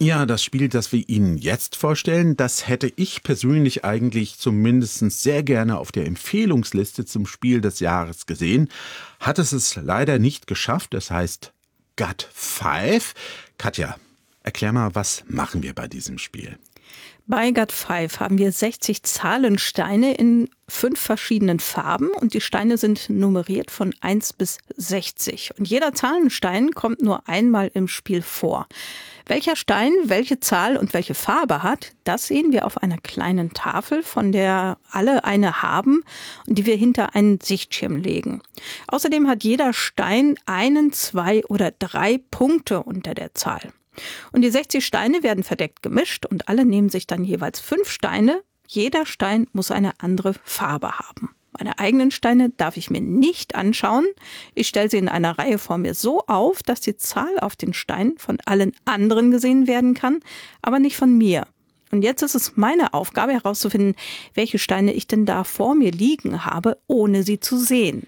Ja, das Spiel, das wir Ihnen jetzt vorstellen, das hätte ich persönlich eigentlich zumindest sehr gerne auf der Empfehlungsliste zum Spiel des Jahres gesehen. Hat es leider nicht geschafft. Das heißt GOT5. Katja, erklär mal, was machen wir bei diesem Spiel? Bei GOT5 haben wir 60 Zahlensteine in 5 verschiedenen Farben und die Steine sind nummeriert von 1 bis 60. Und jeder Zahlenstein kommt nur einmal im Spiel vor. Welcher Stein welche Zahl und welche Farbe hat, das sehen wir auf einer kleinen Tafel, von der alle eine haben und die wir hinter einen Sichtschirm legen. Außerdem hat jeder Stein 1, 2 oder 3 Punkte unter der Zahl. Und die 60 Steine werden verdeckt gemischt und alle nehmen sich dann jeweils 5 Steine. Jeder Stein muss eine andere Farbe haben. Meine eigenen Steine darf ich mir nicht anschauen. Ich stelle sie in einer Reihe vor mir so auf, dass die Zahl auf den Steinen von allen anderen gesehen werden kann, aber nicht von mir. Und jetzt ist es meine Aufgabe herauszufinden, welche Steine ich denn da vor mir liegen habe, ohne sie zu sehen.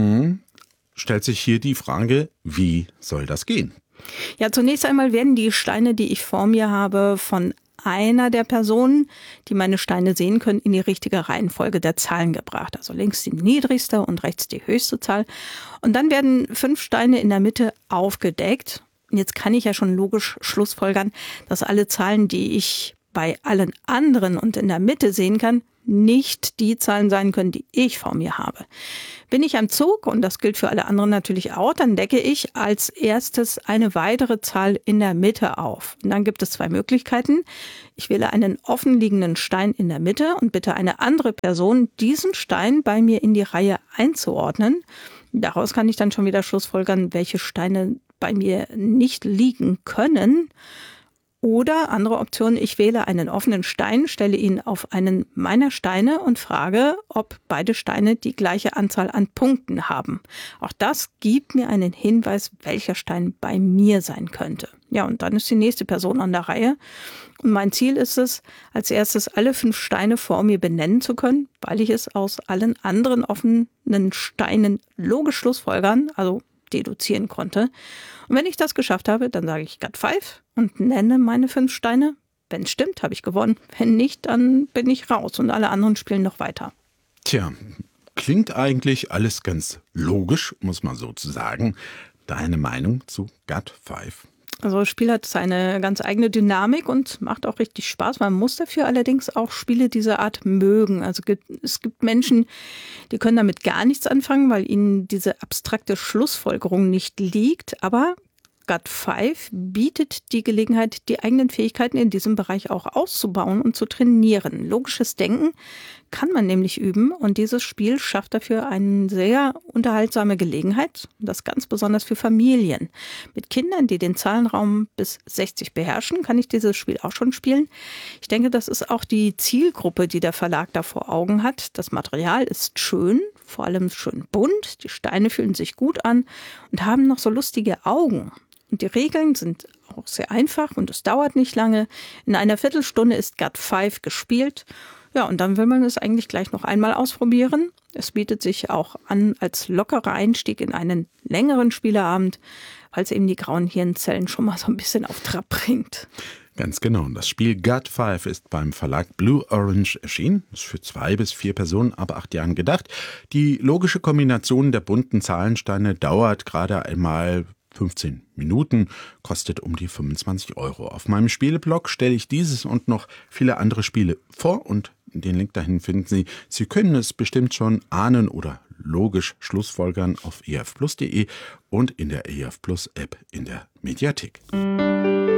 Stellt sich hier die Frage, wie soll das gehen? Ja, zunächst einmal werden die Steine, die ich vor mir habe, von einer der Personen, die meine Steine sehen können, in die richtige Reihenfolge der Zahlen gebracht. Also links die niedrigste und rechts die höchste Zahl. Und dann werden 5 Steine in der Mitte aufgedeckt. Und jetzt kann ich ja schon logisch schlussfolgern, dass alle Zahlen, die ich bei allen anderen und in der Mitte sehen kann, nicht die Zahlen sein können, die ich vor mir habe. Bin ich am Zug, und das gilt für alle anderen natürlich auch, dann decke ich als erstes eine weitere Zahl in der Mitte auf. Und dann gibt es 2 Möglichkeiten. Ich wähle einen offenliegenden Stein in der Mitte und bitte eine andere Person, diesen Stein bei mir in die Reihe einzuordnen. Daraus kann ich dann schon wieder schlussfolgern, welche Steine bei mir nicht liegen können. Oder andere Option, ich wähle einen offenen Stein, stelle ihn auf einen meiner Steine und frage, ob beide Steine die gleiche Anzahl an Punkten haben. Auch das gibt mir einen Hinweis, welcher Stein bei mir sein könnte. Ja, und dann ist die nächste Person an der Reihe. Und mein Ziel ist es, als erstes alle 5 Steine vor mir benennen zu können, weil ich es aus allen anderen offenen Steinen logisch schlussfolgern, also deduzieren konnte. Und wenn ich das geschafft habe, dann sage ich GOT5 und nenne meine 5 Steine. Wenn es stimmt, habe ich gewonnen. Wenn nicht, dann bin ich raus und alle anderen spielen noch weiter. Tja, klingt eigentlich alles ganz logisch, muss man so sagen. Deine Meinung zu GOT5? Also das Spiel hat seine ganz eigene Dynamik und macht auch richtig Spaß. Man muss dafür allerdings auch Spiele dieser Art mögen. Also es gibt Menschen, die können damit gar nichts anfangen, weil ihnen diese abstrakte Schlussfolgerung nicht liegt. Aber GOT5 bietet die Gelegenheit, die eigenen Fähigkeiten in diesem Bereich auch auszubauen und zu trainieren. Logisches Denken kann man nämlich üben und dieses Spiel schafft dafür eine sehr unterhaltsame Gelegenheit, das ganz besonders für Familien. Mit Kindern, die den Zahlenraum bis 60 beherrschen, kann ich dieses Spiel auch schon spielen. Ich denke, das ist auch die Zielgruppe, die der Verlag da vor Augen hat. Das Material ist schön, vor allem schön bunt, die Steine fühlen sich gut an und haben noch so lustige Augen. Und die Regeln sind auch sehr einfach und es dauert nicht lange. In einer Viertelstunde ist GOT5 gespielt. Ja, und dann will man es eigentlich gleich noch einmal ausprobieren. Es bietet sich auch an als lockerer Einstieg in einen längeren Spieleabend, weil es eben die grauen Hirnzellen schon mal so ein bisschen auf Trab bringt. Ganz genau. Das Spiel GOT5 ist beim Verlag Blue Orange erschienen. Ist für 2 bis 4 Personen ab 8 Jahren gedacht. Die logische Kombination der bunten Zahlensteine dauert gerade einmal 15 Minuten, kostet um die 25 €. Auf meinem Spieleblog stelle ich dieses und noch viele andere Spiele vor und den Link dahin finden Sie. Sie können es bestimmt schon ahnen oder logisch schlussfolgern auf efplus.de und in der EF Plus App in der Mediathek.